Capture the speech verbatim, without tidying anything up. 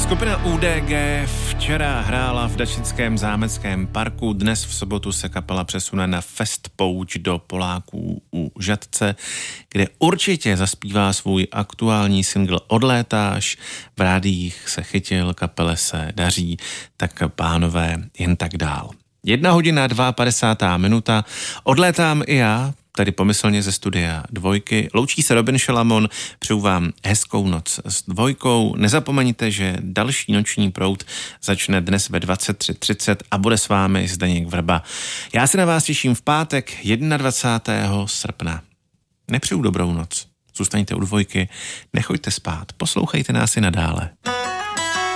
Skupina U D G včera hrála v Dačickém zámeckém parku, dnes v sobotu se kapela přesune na Fest Pouč do Poláků u Žatce, kde určitě zaspívá svůj aktuální single Odlétáš. V rádiích se chytil, kapele se daří, tak pánové, jen tak dál. Jedna hodina padesátá druhá minuta, odlétám i já, tady pomyslně ze studia Dvojky. Loučí se Robin Šalamon, přeju vám hezkou noc s Dvojkou. Nezapomeňte, že další noční proud začne dnes ve dvacet tři třicet a bude s vámi Zdeněk Vrba. Já se na vás těším v pátek dvacátého prvního srpna. Nepřeju dobrou noc. Zůstaňte u Dvojky, nechoďte spát, poslouchejte nás i nadále.